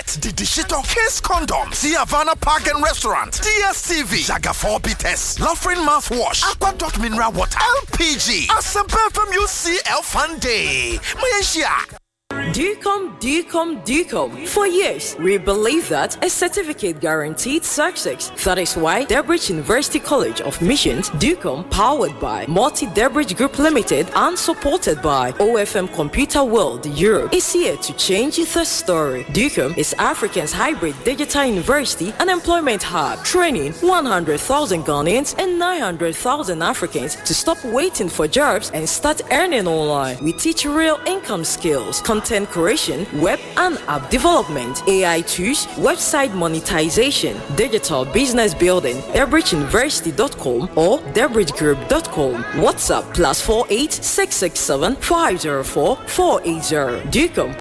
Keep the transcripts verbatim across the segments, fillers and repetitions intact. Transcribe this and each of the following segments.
Didi Shito, Kiss Condom, Havana Park and Restaurant, D S T V, Jaga four Bites, Lofrin Mouthwash, Aqua Dot Mineral Water, L P G, Asempa from U C L Fun Day, Malaysia. DUCOM, DUCOM, DUCOM. For years, we believe that a certificate guaranteed success. That is why Debridge University College of Missions, DUCOM, powered by Multi Debridge Group Limited and supported by O F M Computer World Europe, is here to change the story. DUCOM is Africa's hybrid digital university and employment hub, training one hundred thousand Ghanaians and nine hundred thousand Africans to stop waiting for jobs and start earning online. We teach real income skills, content creation, web and app development, A I tools, website monetization, digital business building. Debridge University dot com or Debridge Group dot com. WhatsApp plus four eight six six seven five zero four four eight zero. DUCOM.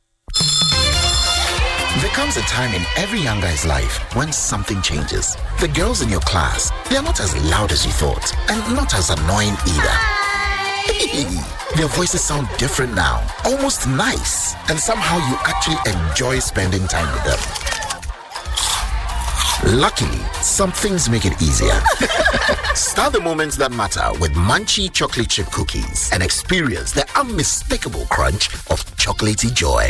There comes a time in every young guy's life when something changes. The girls in your class, they are not as loud as you thought and not as annoying either. Their voices sound different now, almost nice, and somehow you actually enjoy spending time with them. Luckily, some things make it easier. Start the moments that matter with Munchie chocolate chip cookies and experience the unmistakable crunch of chocolatey joy.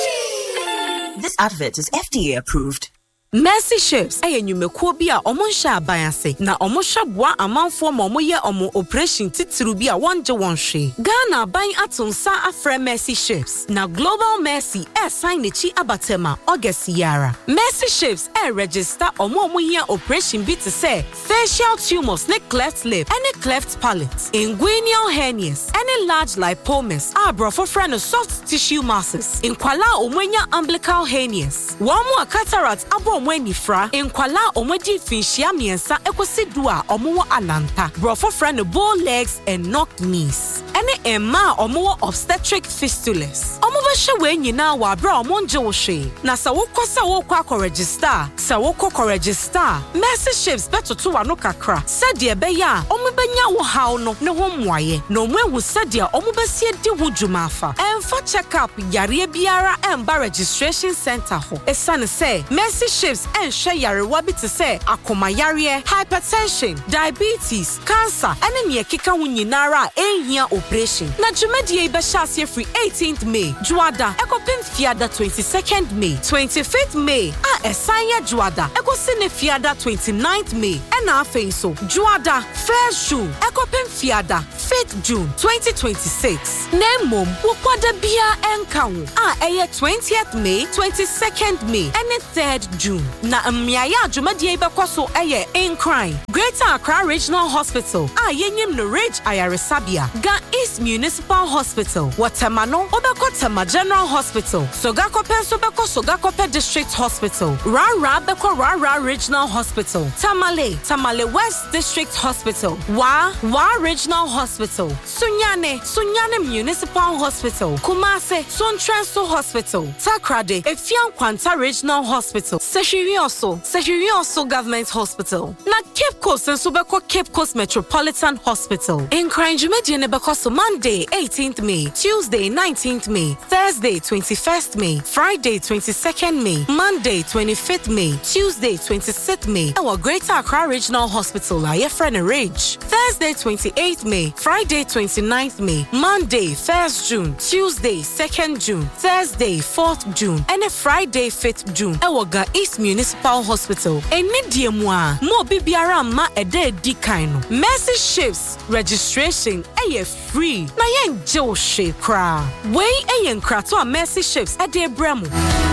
Munchie! This advert is F D A approved. Mercy Ships aye nyumekuo bi a omo hya abanase na omo hweboa amanfo ma omo ye omo operation titiru bi a wonje wonhwe Ghana ban atonsa afre Mercy Ships na Global Mercy e sign chi abatema August yara Mercy Ships e register omo omo ye operation bi te say facial tumors ne cleft lip any cleft palate inguinal hernias any large lipomas abrofo friend soft tissue masses inkwala omanya umbilical hernias wamu cataract abo Mweni fra enkwala omodi finhia miensa ekosidu a omo alanta brofo fra no bow legs and knock knees ene emma omo obstetric fistulas omo be hwe nyina wa bra omo nje wo hwe na sa wokosa wo kwa register sa wokọ register Mercy Ships betoto wa no kakra said e be ya omo benya wo haw no ne ho mwaye na omo ehu said e omo be sie di ho dwuma afa emfa check up yare biara emba registration center ho esane say Mercy Ships and share yarewa bi te say akoma yare hypertension diabetes cancer ene ne ekeka ho nyinara ehia operation na dwumadie be hyaase free eighteenth May juada ekopim fiada twenty-second May twenty-fifth May a esanya juada ekosi ne fiada twenty-ninth May ena afei so juada first June ekopim fiada fifth June twenty twenty-six nemom wokwada bia enka ho a eye twentieth May twenty-second May and third June na mmiaya adwumadie bekoso eye in crime Greater Accra Regional Hospital a yenyim no Ridge Ayaresabia Ga East Municipal Hospital Watermano obeko Tema General Hospital Sogakope sobeko Sogakope District Hospital Rara beko Rara Regional Hospital Tamale Tamale West District Hospital Wa Wa Regional Hospital Sunyane Sunyane Municipal Hospital Kumase Sontrenso Hospital Takrade Efian Kwanta Regional Hospital Seshirioso Seshirioso Government Hospital na Cape Coast and Subeko Cape Coast Metropolitan Hospital in Kranjumedi Nebekoso Monday eighteenth May Tuesday nineteenth May Thursday twenty-first May Friday twenty-second May Monday twenty-fifth May Tuesday twenty-sixth May our Greater Accra Regional Hospital aye friend Ridge Thursday twenty-eighth May Friday twenty-ninth May Monday first June Tuesday second June Thursday fourth June and a Friday fifth June our Ga East Municipal Hospital eni diemwa mo bibiara ma ede di kan no Mercy Ships registration eye free na yen je o hwe kra we eye nkrato a Mercy Ships ede bremu